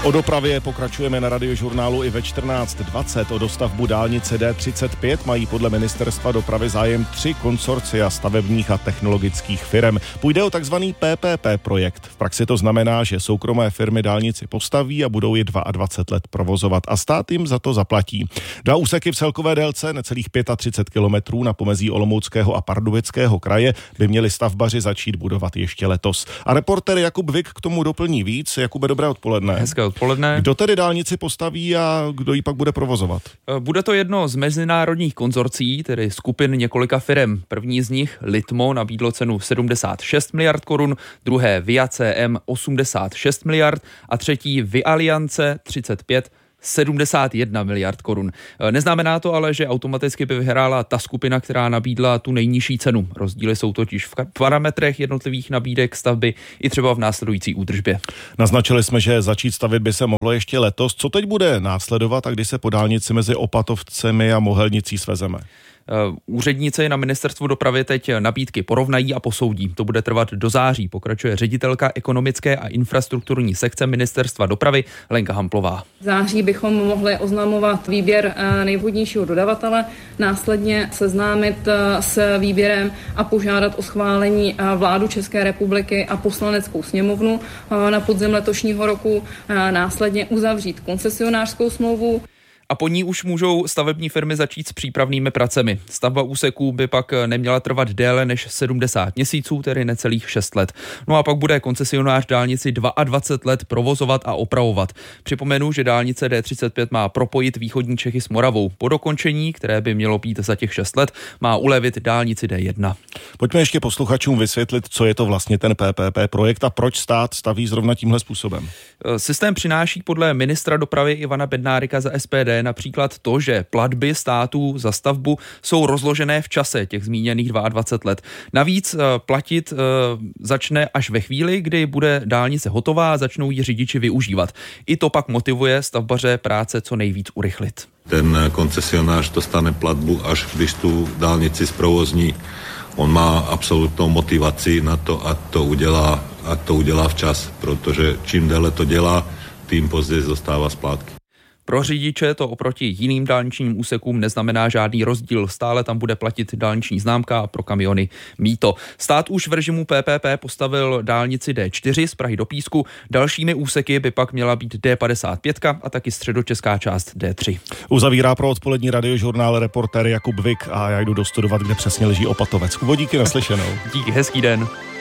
O dopravě pokračujeme na Radiožurnálu i ve 14:20. O dostavbu dálnice D35 mají podle ministerstva dopravy zájem 3 konsorcia stavebních a technologických firem. Půjde o takzvaný PPP projekt. V praxi to znamená, že soukromé firmy dálnici postaví a budou ji 22 let provozovat a stát jim za to zaplatí. 2 úseky v celkové délce necelých 35 kilometrů na pomezí Olomouckého a Pardubického kraje by měli stavbaři začít budovat ještě letos. A reportér Jakub Vik k tomu doplní víc. Jakube, dobré odpoledne. Hezké odpoledne. Kdo tedy dálnici postaví a kdo ji pak bude provozovat? Bude to jedno z mezinárodních konzorcí, tedy skupin několika firem. První z nich, Litmo, nabídlo cenu 76 miliard korun, druhé Via CM 86 miliard a třetí Vialiance 71 miliard korun. Neznamená to ale, že automaticky by vyhrála ta skupina, která nabídla tu nejnižší cenu. Rozdíly jsou totiž v parametrech jednotlivých nabídek stavby i třeba v následující údržbě. Naznačili jsme, že začít stavět by se mohlo ještě letos. Co teď bude následovat a kdy se po dálnici mezi Opatovcemi a Mohelnicí svezeme? Úředníci na ministerstvu dopravy teď nabídky porovnají a posoudí. To bude trvat do září, pokračuje ředitelka ekonomické a infrastrukturní sekce ministerstva dopravy Lenka Hamplová. V září bychom mohli oznamovat výběr nejvhodnějšího dodavatele, následně seznámit s výběrem a požádat o schválení vládu České republiky a poslaneckou sněmovnu na podzim letošního roku, následně uzavřít koncesionářskou smlouvu. A po ní už můžou stavební firmy začít s přípravnými pracemi. Stavba úseků by pak neměla trvat déle než 70 měsíců, tedy necelých 6 let. No a pak bude koncesionář dálnici 22 let provozovat a opravovat. Připomenu, že dálnice D35 má propojit východní Čechy s Moravou. Po dokončení, které by mělo být za těch 6 let, má ulevit dálnici D1. Pojďme ještě posluchačům vysvětlit, co je to vlastně ten PPP projekt a proč stát staví zrovna tímhle způsobem. Systém přináší podle ministra dopravy Ivana Bednárika za SPD například to, že platby států za stavbu jsou rozložené v čase těch zmíněných 22 let. Navíc platit začne až ve chvíli, kdy bude dálnice hotová a začnou ji řidiči využívat. I to pak motivuje stavbaře práce co nejvíc urychlit. Ten koncesionář dostane platbu, až když tu dálnici zprovozní. On má absolutnou motivaci na to, a to udělá včas, protože čím déle to dělá, tím později dostává splátky. Pro řidiče to oproti jiným dálničním úsekům neznamená žádný rozdíl. Stále tam bude platit dálniční známka a pro kamiony mýto. Stát už v režimu PPP postavil dálnici D4 z Prahy do Písku. Dalšími úseky by pak měla být D55 a taky středočeská část D3. Uzavírá pro odpolední Radiožurnál reportér Jakub Vik a já jdu dostudovat, kde přesně leží Opatovec. Úvodíky naslyšenou. Díky, hezký den.